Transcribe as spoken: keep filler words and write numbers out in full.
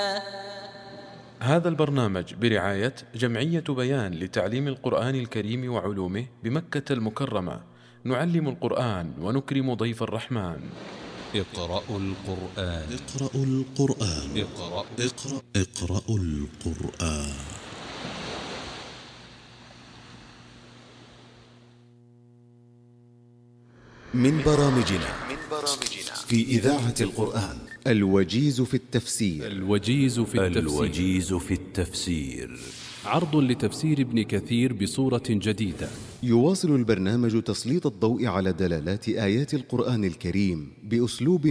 هذا البرنامج برعاية جمعية بيان لتعليم القرآن الكريم وعلومه بمكة المكرمة. نعلم القرآن ونكرم ضيف الرحمن. اقرأوا القرآن. اقرأوا القرآن. اقرأ اقرأ اقرأوا القرآن. من برامجنا في إذاعة القرآن الوجيز في التفسير. الوجيز في التفسير. الوجيز في التفسير عرض لتفسير ابن كثير بصورة جديدة. يواصل البرنامج تسليط الضوء على دلالات آيات القرآن الكريم بأسلوب